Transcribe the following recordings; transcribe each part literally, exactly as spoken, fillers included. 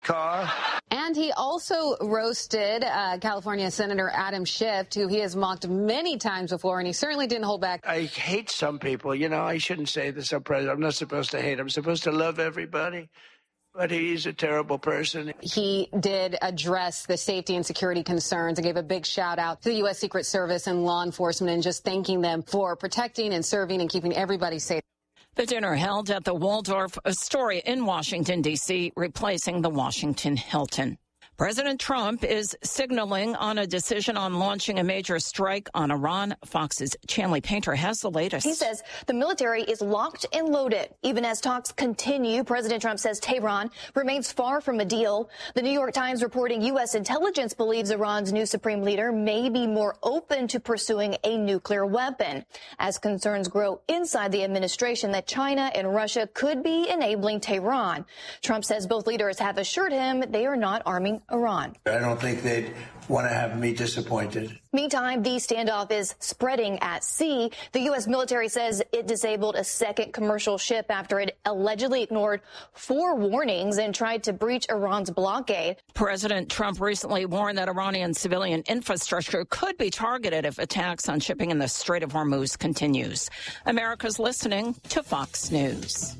car. And he also roasted uh, California Senator Adam Schiff, who he has mocked many times before, and he certainly didn't hold back. I hate some people. You know, I shouldn't say this. I'm president. I'm not supposed to hate. I'm supposed to love everybody. But he's a terrible person. He did address the safety and security concerns and gave a big shout out to the U S. Secret Service and law enforcement and just thanking them for protecting and serving and keeping everybody safe. The dinner held at the Waldorf Astoria in Washington, D C, replacing the Washington Hilton. President Trump is signaling on a decision on launching a major strike on Iran. Fox's Chanley Painter has the latest. He says the military is locked and loaded. Even as talks continue, President Trump says Tehran remains far from a deal. The New York Times reporting U S intelligence believes Iran's new supreme leader may be more open to pursuing a nuclear weapon, as concerns grow inside the administration that China and Russia could be enabling Tehran. Trump says both leaders have assured him they are not arming Iran. I don't think they'd want to have me disappointed. Meantime, the standoff is spreading at sea. The U S military says it disabled a second commercial ship after it allegedly ignored four warnings and tried to breach Iran's blockade. President Trump recently warned that Iranian civilian infrastructure could be targeted if attacks on shipping in the Strait of Hormuz continues. America's listening to Fox News.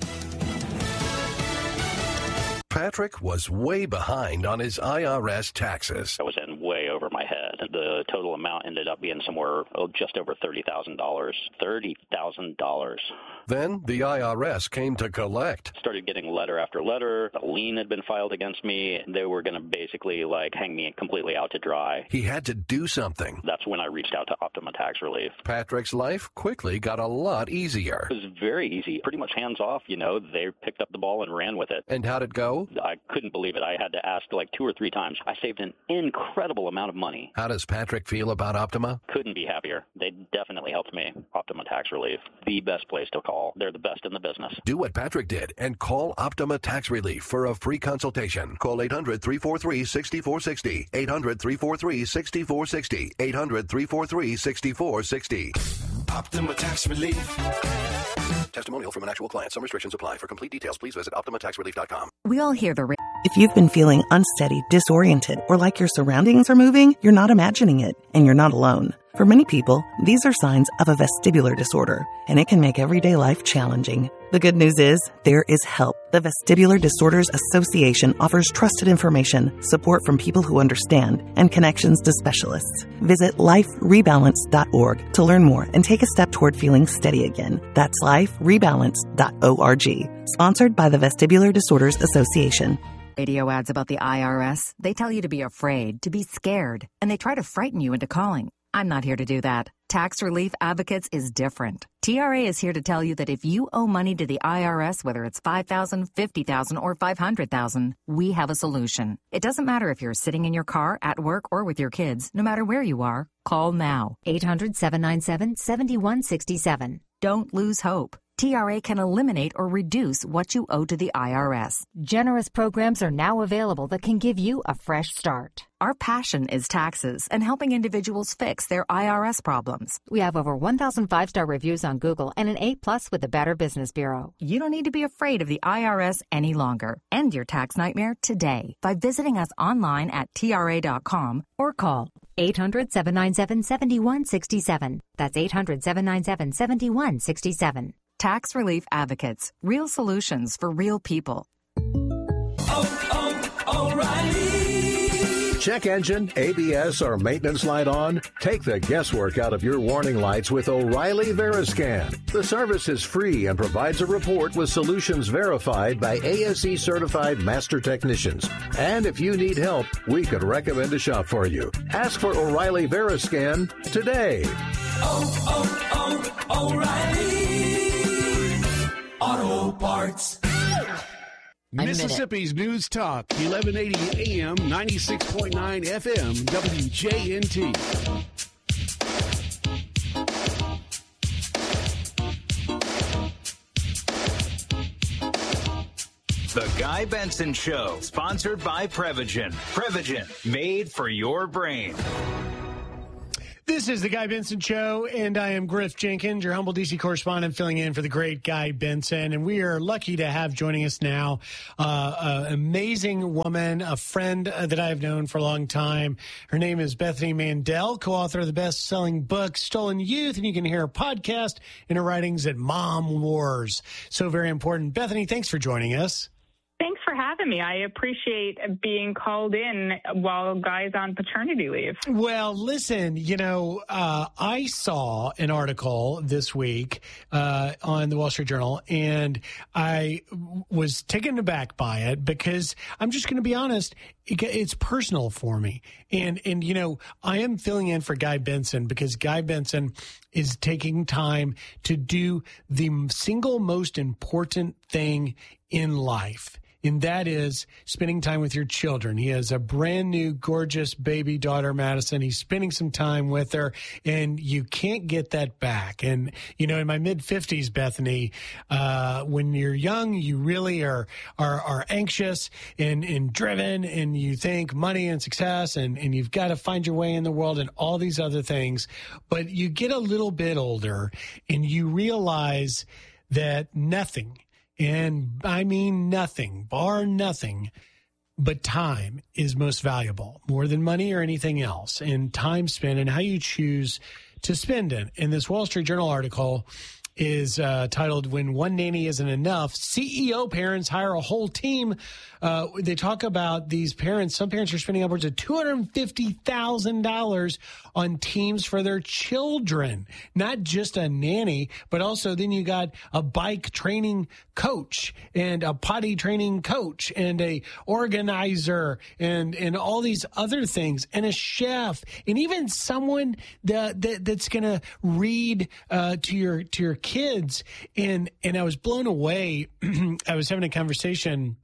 Patrick was way behind on his I R S taxes. I was in way over my head. The total amount ended up being somewhere oh, just over thirty thousand dollars. thirty thousand dollars. Then the I R S came to collect. Started getting letter after letter. A lien had been filed against me. They were going to basically like hang me completely out to dry. He had to do something. That's when I reached out to Optima Tax Relief. Patrick's life quickly got a lot easier. It was very easy, pretty much hands off. You know, they picked up the ball and ran with it. And how'd it go? I couldn't believe it. I had to ask like two or three times. I saved an incredible amount of money. How does Patrick feel about Optima? Couldn't be happier. They definitely helped me. Optima Tax Relief, the best place to call. They're the best in the business. Do what Patrick did and call Optima Tax Relief for a free consultation. Call eight hundred, three four three, six four six zero. eight hundred, three four three, six four six zero. eight hundred, three four three, six four six zero. Optima Tax Relief. Testimonial from an actual client. Some restrictions apply. For complete details, please visit optima tax relief dot com. We all hear the... If you've been feeling unsteady, disoriented, or like your surroundings are moving, you're not imagining it, and you're not alone. For many people, these are signs of a vestibular disorder, and it can make everyday life challenging. The good news is, there is help. The Vestibular Disorders Association offers trusted information, support from people who understand, and connections to specialists. Visit life rebalance dot org to learn more and take a step toward feeling steady again. That's life rebalance dot org. Sponsored by the Vestibular Disorders Association. Radio ads about the I R S, they tell you to be afraid, to be scared, and they try to frighten you into calling. I'm not here to do that. Tax Relief Advocates is different. T R A is here to tell you that if you owe money to the I R S, whether it's five thousand dollars, fifty thousand dollars, or five hundred thousand dollars, we have a solution. It doesn't matter if you're sitting in your car, at work, or with your kids. No matter where you are, call now. eight hundred, seven nine seven, seven one six seven. Don't lose hope. T R A can eliminate or reduce what you owe to the I R S. Generous programs are now available that can give you a fresh start. Our passion is taxes and helping individuals fix their I R S problems. We have over one thousand five-star reviews on Google and an A plus with the Better Business Bureau. You don't need to be afraid of the I R S any longer. End your tax nightmare today by visiting us online at T R A dot com or call eight hundred, seven nine seven, seven one six seven. That's eight hundred, seven nine seven, seven one six seven. Tax Relief Advocates. Real solutions for real people. Oh, oh, O'Reilly. Check engine, A B S, or maintenance light on? Take the guesswork out of your warning lights with O'Reilly Veriscan. The service is free and provides a report with solutions verified by A S E certified master technicians. And if you need help, we could recommend a shop for you. Ask for O'Reilly Veriscan today. Oh, oh, oh, O'Reilly Auto Parts. Mississippi's News Talk, eleven eighty A M, ninety-six point nine F M, W J N T. The Guy Benson Show, sponsored by Prevagen. Prevagen, made for your brain. This is the Guy Benson Show, and I am Griff Jenkins, your humble D C correspondent, filling in for the great Guy Benson. And we are lucky to have joining us now uh, an amazing woman, a friend uh, that I've known for a long time. Her name is Bethany Mandel, co-author of the best-selling book Stolen Youth, and you can hear her podcast and her writings at Mom Wars. So very important. Bethany, thanks for joining us. Thanks for having me. I appreciate being called in while Guy's on paternity leave. Well, listen, you know, uh, I saw an article this week uh, on the Wall Street Journal, and I was taken aback by it because I'm just going to be honest, it, it's personal for me. And, and, you know, I am filling in for Guy Benson because Guy Benson is taking time to do the single most important thing in life. And that is spending time with your children. He has a brand new, gorgeous baby daughter, Madison. He's spending some time with her, and you can't get that back. And, you know, in my mid-fifties, Bethany, uh, when you're young, you really are are, are anxious and, and driven, and you think money and success, and, and you've got to find your way in the world and all these other things. But you get a little bit older, and you realize that nothing, and I mean nothing, bar nothing, but time is most valuable, more than money or anything else. And time spent and how you choose to spend it. And this Wall Street Journal article is uh, titled, When One Nanny Isn't Enough, C E O Parents Hire a Whole Team. Uh, they talk about these parents. Some parents are spending upwards of two hundred fifty thousand dollars on teams for their children. Not just a nanny, but also then you got a bike training coach and a potty training coach and a organizer and, and all these other things and a chef and even someone that, that that's going to read uh, to your to your kids. And, and I was blown away. I was having a conversation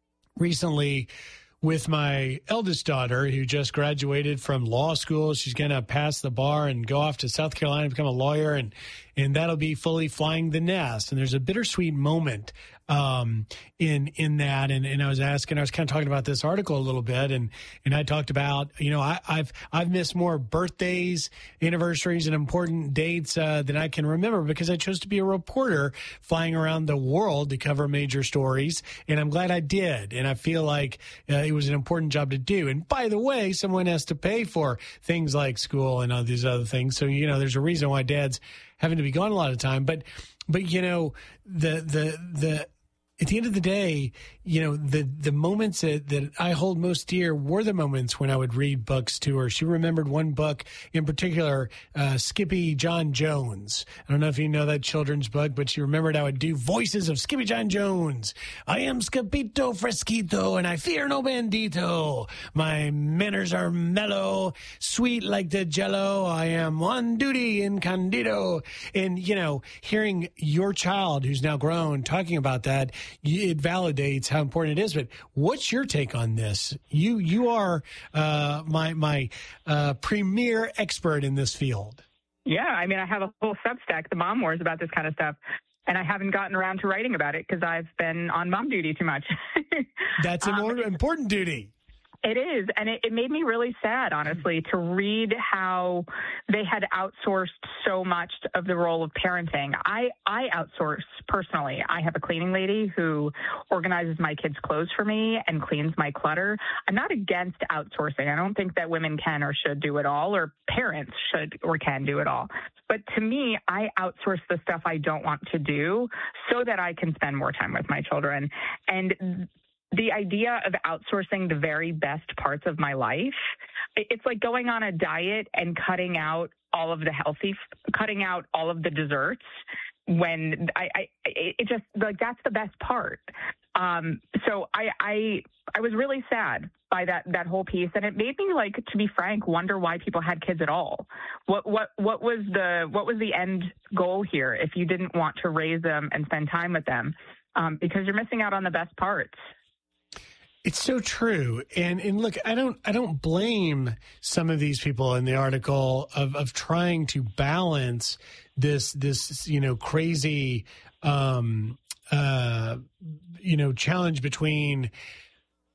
recently with my eldest daughter who just graduated from law school. She's going to pass the bar and go off to South Carolina to become a lawyer, and and that'll be fully flying the nest. And there's a bittersweet moment um, in in that. And, and I was asking, I was kind of talking about this article a little bit, and and I talked about, you know, I, I've I've missed more birthdays, anniversaries, and important dates uh, than I can remember because I chose to be a reporter flying around the world to cover major stories, and I'm glad I did. And I feel like uh, it was an important job to do. And by the way, someone has to pay for things like school and all these other things. So, you know, there's a reason why dad's having to be gone a lot of time. But, but you know, the, the, the, at the end of the day, you know, the, the moments that, that I hold most dear were the moments when I would read books to her. She remembered one book in particular, uh, Skippy John Jones. I don't know if you know that children's book, but she remembered I would do voices of Skippy John Jones. I am Scapito Fresquito, and I fear no bandito. My manners are mellow, sweet like the jello. I am on duty in Candido. And, you know, hearing your child who's now grown talking about that, it validates how important it is. But what's your take on this? You you are uh, my my uh, premier expert in this field. Yeah, I mean, I have a whole Substack, the Mom Wars, about this kind of stuff, and I haven't gotten around to writing about it because I've been on mom duty too much. That's a more um, important duty. It is, and it, it made me really sad, honestly, to read how they had outsourced so much of the role of parenting. I, I outsource personally. I have a cleaning lady who organizes my kids' clothes for me and cleans my clutter. I'm not against outsourcing. I don't think that women can or should do it all, or parents should or can do it all. But to me, I outsource the stuff I don't want to do so that I can spend more time with my children. And the idea of outsourcing the very best parts of my life, it's like going on a diet and cutting out all of the healthy, cutting out all of the desserts when I, I it just like, that's the best part. Um, so I, I, I was really sad by that, that whole piece. And it made me, like, to be frank, wonder why people had kids at all. What, what, what was the, what was the end goal here if you didn't want to raise them and spend time with them? Um, because you're missing out on the best parts. It's so true. And and look, I don't I don't blame some of these people in the article of, of trying to balance this this, you know, crazy um uh you know, challenge between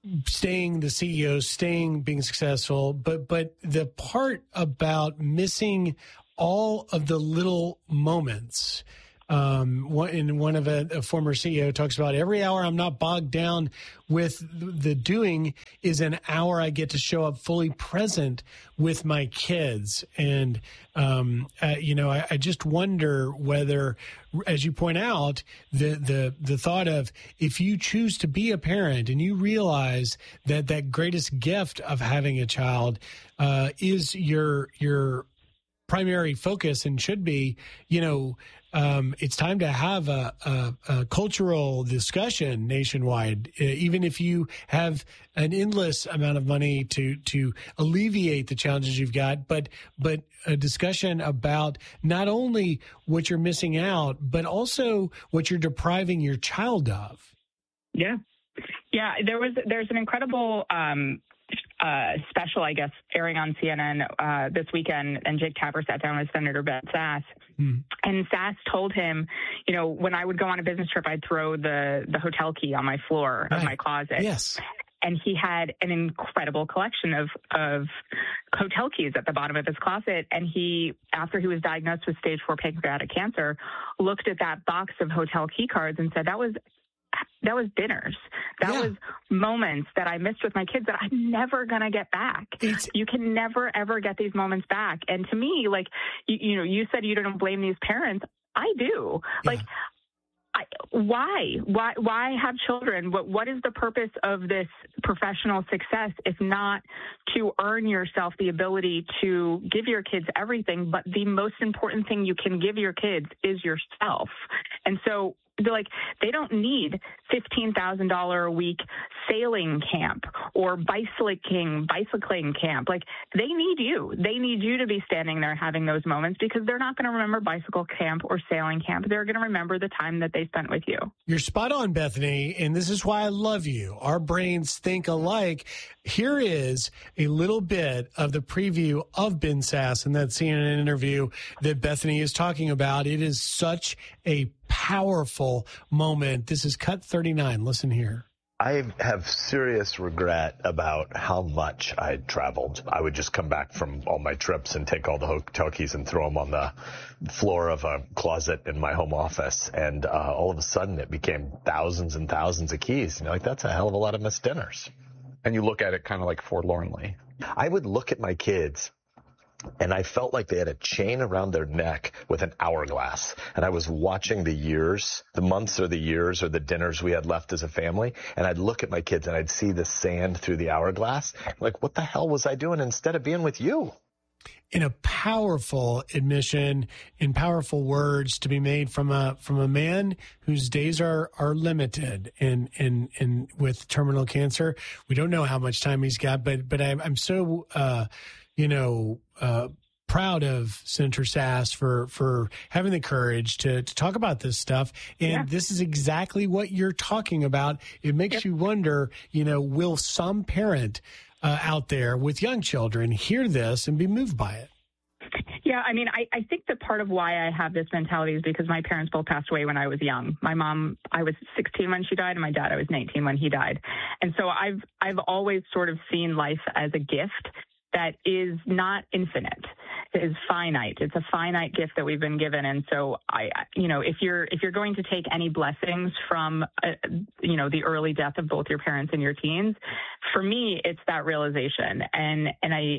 staying the C E O, staying, being successful, but but the part about missing all of the little moments. Um, one, in one of a, a former C E O talks about every hour I'm not bogged down with the doing is an hour I get to show up fully present with my kids. And, um, uh, you know, I, I just wonder whether, as you point out, the, the, the thought of if you choose to be a parent and you realize that that greatest gift of having a child, uh, is your, your primary focus and should be, you know, Um, it's time to have a, a, a cultural discussion nationwide, uh, even if you have an endless amount of money to to alleviate the challenges you've got, but but a discussion about not only what you're missing out, but also what you're depriving your child of. Yeah. Yeah, there was there's an incredible um Uh, special, I guess, airing on C N N uh, this weekend, and Jake Tapper sat down with Senator Ben Sasse, mm. and Sasse told him, you know, when I would go on a business trip, I'd throw the the hotel key on my floor right. of my closet. Yes. And he had an incredible collection of, of hotel keys at the bottom of his closet. And he, after he was diagnosed with stage four pancreatic cancer, looked at that box of hotel key cards and said, that was That was dinners. That yeah. was moments that I missed with my kids that I'm never going to get back. It's, you can never, ever get these moments back. And to me, like, you, you know, you said you don't blame these parents. I do. Yeah. Like, I, why? Why Why have children? What What is the purpose of this professional success if not to earn yourself the ability to give your kids everything? But the most important thing you can give your kids is yourself. And so they're like, they don't need fifteen thousand dollars a week sailing camp or bicycling, bicycling camp. Like, they need you. They need you to be standing there having those moments, because they're not going to remember bicycle camp or sailing camp. They're going to remember the time that they spent with you. You're spot on, Bethany, and this is why I love you. Our brains think alike. Here is a little bit of the preview of Ben Sasse in that C N N interview that Bethany is talking about. It is such a powerful moment. This is cut thirty-nine. Listen here. I have serious regret about how much I traveled. I would just come back from all my trips and take all the hotel keys and throw them on the floor of a closet in my home office. And uh, all of a sudden it became thousands and thousands of keys. You know, like, that's a hell of a lot of missed dinners. And you look at it kind of like forlornly. I would look at my kids, and I felt like they had a chain around their neck with an hourglass. And I was watching the years, the months or the years or the dinners we had left as a family. And I'd look at my kids and I'd see the sand through the hourglass. Like, what the hell was I doing instead of being with you? In a powerful admission, in powerful words to be made from a from a man whose days are are limited, and and and with terminal cancer, we don't know how much time he's got. But but I'm I'm so uh, you know uh, proud of Senator Sasse for for having the courage to to talk about this stuff. And yeah. this is exactly what you're talking about. It makes yep. you wonder, you know, will some parent Uh, out there with young children hear this and be moved by it? Yeah, I mean, I, I think that part of why I have this mentality is because my parents both passed away when I was young. My mom, I was sixteen when she died, and my dad, I was nineteen when he died. And so I've I've always sort of seen life as a gift that is not infinite. It is finite. It's a finite gift that we've been given. And so I, you know, if you're, if you're going to take any blessings from, uh, you know, the early death of both your parents and your teens, for me, it's that realization. And, and I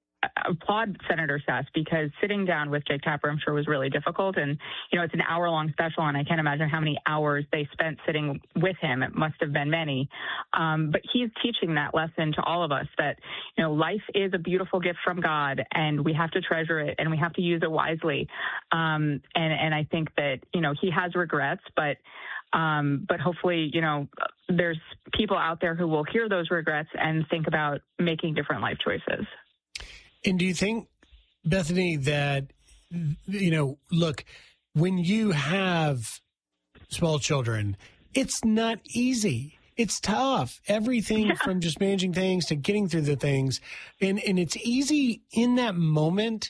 applaud Senator Sasse, because sitting down with Jake Tapper, I'm sure, was really difficult. And, you know, it's an hour long special, and I can't imagine how many hours they spent sitting with him. It must have been many. Um, but he's teaching that lesson to all of us that, you know, life is a beautiful gift from God, and we have to treasure it, and we have to use it wisely. Um, and, and I think that, you know, he has regrets, but Um, but hopefully, you know, there's people out there who will hear those regrets and think about making different life choices. And do you think, Bethany, that, you know, look, when you have small children, it's not easy. It's tough. Everything yeah. from just managing things to getting through the things. And, and it's easy in that moment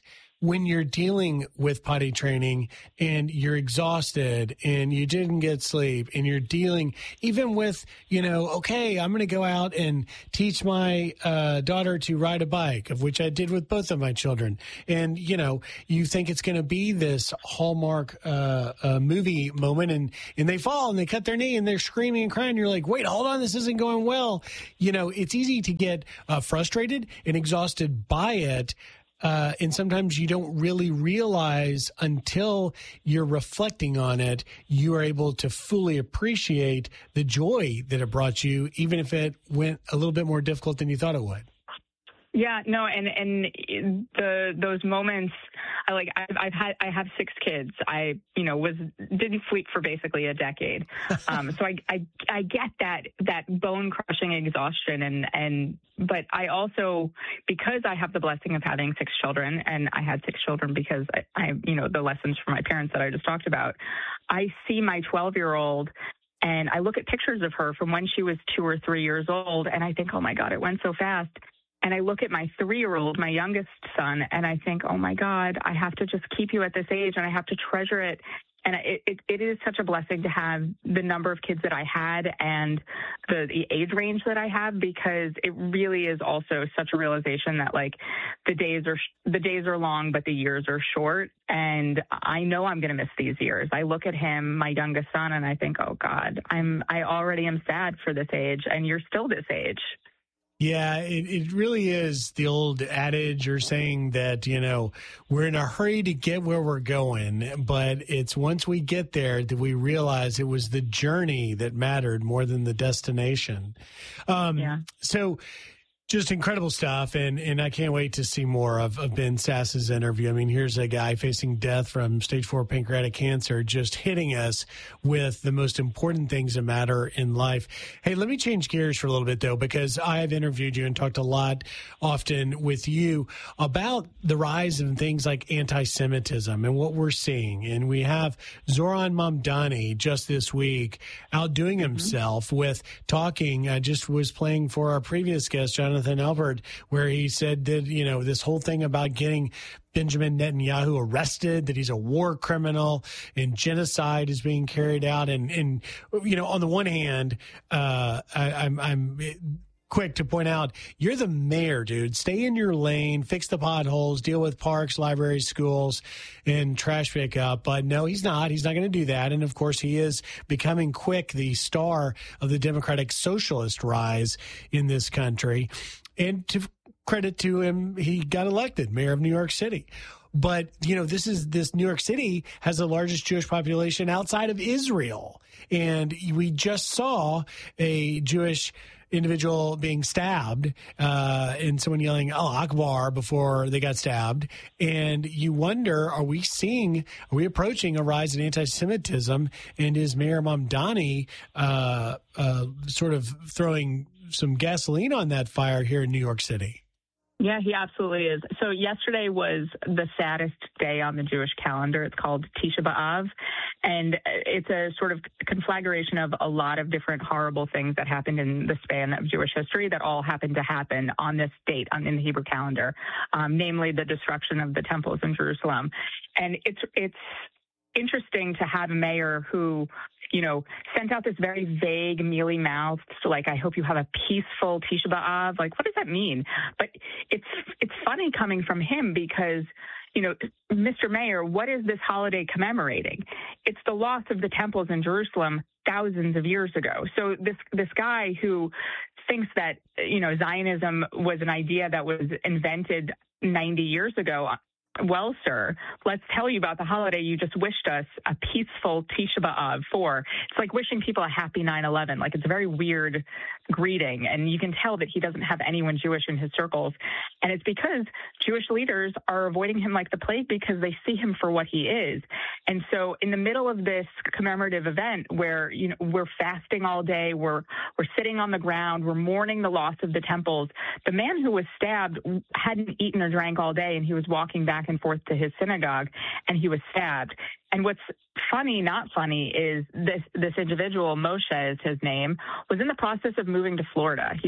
when you're dealing with potty training and you're exhausted and you didn't get sleep and you're dealing even with, you know, okay, I'm going to go out and teach my uh, daughter to ride a bike, of which I did with both of my children. And, you know, you think it's going to be this Hallmark uh, uh, movie moment, and, and they fall and they cut their knee and they're screaming and crying. You're like, wait, hold on, this isn't going well. You know, it's easy to get uh, frustrated and exhausted by it. Uh, and sometimes you don't really realize until you're reflecting on it, you are able to fully appreciate the joy that it brought you, even if it went a little bit more difficult than you thought it would. Yeah, no, and and the those moments, I like. I've, I've had I have six kids. I you know was didn't sleep for basically a decade, um, so I, I I get that that bone crushing exhaustion, and and but I also, because I have the blessing of having six children, and I had six children because I, I you know the lessons from my parents that I just talked about. I see my twelve year old. And I look at pictures of her from when she was two or three years old, and I think, oh my God, it went so fast. And I look at my three-year-old, my youngest son, and I think, oh, my God, I have to just keep you at this age, and I have to treasure it. And it, it, it is such a blessing to have the number of kids that I had and the, the age range that I have, because it really is also such a realization that, like, the days are the days are long, but the years are short. And I know I'm going to miss these years. I look at him, my youngest son, and I think, oh, God, I'm I already am sad for this age, and you're still this age. Yeah, it, it really is the old adage or saying that, you know, we're in a hurry to get where we're going, but it's once we get there that we realize it was the journey that mattered more than the destination. Um, yeah. So just incredible stuff, and, and I can't wait to see more of, of Ben Sasse's interview. I mean, here's a guy facing death from stage four pancreatic cancer, just hitting us with the most important things that matter in life. Hey, let me change gears for a little bit, though, because I have interviewed you and talked a lot often with you about the rise of things like anti-Semitism and what we're seeing. And we have Zohran Mamdani just this week outdoing himself mm-hmm. with talking, I just was playing for our previous guest, Jonathan Jonathan Albert, where he said that, you know, this whole thing about getting Benjamin Netanyahu arrested, that he's a war criminal and genocide is being carried out. And, and you know, on the one hand, uh, I, I'm, I'm quick to point out, you're the mayor, dude. Stay in your lane, fix the potholes, deal with parks, libraries, schools, and trash pickup. But no, he's not. He's not going to do that. And, of course, he is becoming quick the star of the Democratic Socialist rise in this country. And to credit to him, he got elected mayor of New York City. But, you know, this is this New York City has the largest Jewish population outside of Israel. And we just saw a Jewish individual being stabbed uh, and someone yelling Allah Akbar before they got stabbed. And you wonder, are we seeing, are we approaching a rise in anti-Semitism? And is Mayor Mamdani uh, uh, sort of throwing some gasoline on that fire here in New York City? Yeah, he absolutely is. So yesterday was the saddest day on the Jewish calendar. It's called Tisha B'Av, and it's a sort of conflagration of a lot of different horrible things that happened in the span of Jewish history that all happened to happen on this date on, in the Hebrew calendar, um, namely the destruction of the temples in Jerusalem. And it's it's interesting to have a mayor who, you know, sent out this very vague, mealy-mouthed, like, I hope you have a peaceful Tisha B'Av. Like, what does that mean? But it's it's funny coming from him because, you know, Mister Mayor, what is this holiday commemorating? It's the loss of the temples in Jerusalem thousands of years ago. So this this guy who thinks that, you know, Zionism was an idea that was invented ninety years ago, well, sir, let's tell you about the holiday you just wished us a peaceful Tisha B'Av for. It's like wishing people a happy nine eleven. Like, it's a very weird greeting, and you can tell that he doesn't have anyone Jewish in his circles. And it's because Jewish leaders are avoiding him like the plague because they see him for what he is. And so in the middle of this commemorative event where, you know, we're fasting all day, we're we're sitting on the ground, we're mourning the loss of the temples, the man who was stabbed hadn't eaten or drank all day, and he was walking back and forth to his synagogue, and he was stabbed. And what's funny, not funny, is this this individual, Moshe is his name, was in the process of moving to Florida. He was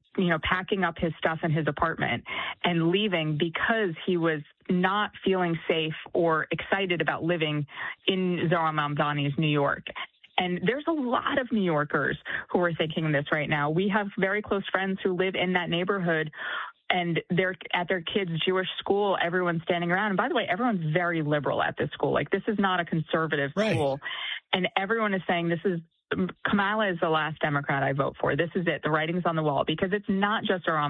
you know, packing up his stuff in his apartment and leaving because he was not feeling safe or excited about living in Zohran Mamdani's New York. And there's a lot of New Yorkers who are thinking this right now. We have very close friends who live in that neighborhood, and they're at their kids' Jewish school. Everyone's standing around. And by the way, everyone's very liberal at this school. Like, this is not a conservative right. school. And everyone is saying this is Kamala is the last Democrat I vote for. This is it. The writing's on the wall, because it's not just Zohran